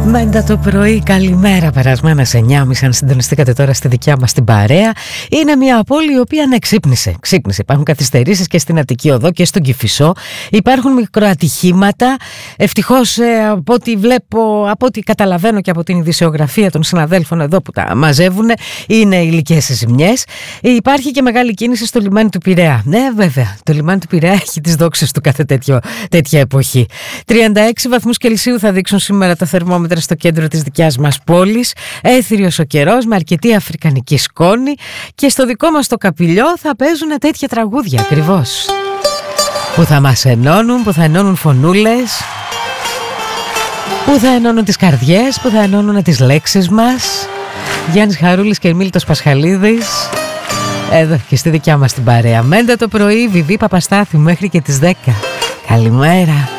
Μέντα το πρωί, καλημέρα. Περασμένα σε 9.30, αν συντονιστήκατε τώρα στη δικιά μας την παρέα. Είναι μια πόλη η οποία ξύπνησε. Υπάρχουν καθυστερήσεις και στην Αττική Οδό και στον Κηφισό. Υπάρχουν μικροατυχήματα. Ευτυχώς, από ό,τι βλέπω, από ό,τι καταλαβαίνω και από την ειδησιογραφία των συναδέλφων εδώ που τα μαζεύουν, είναι υλικές ζημιές. Υπάρχει και μεγάλη κίνηση στο λιμάνι του Πειραιά. Ναι, βέβαια, το λιμάνι του Πειραιά έχει τις δόξες του κάθε τέτοια εποχή. 36 βαθμούς Κελσίου θα δείξουν σήμερα τα θερμόμετρα στο κέντρο της δικιάς μας πόλης. Έθριος ο καιρός με αρκετή αφρικανική σκόνη και στο δικό μας το Καπηλιό θα παίζουν τέτοια τραγούδια ακριβώς που θα μας ενώνουν, που θα ενώνουν φωνούλες, που θα ενώνουν τις καρδιές, που θα ενώνουν τις λέξεις μας. Γιάννης Χαρούλης και Μίλτος Πασχαλίδης εδώ και στη δικιά μας την παρέα. Μέντα το πρωί, Βιβί Παπαστάθη μέχρι και τις 10. Καλημέρα.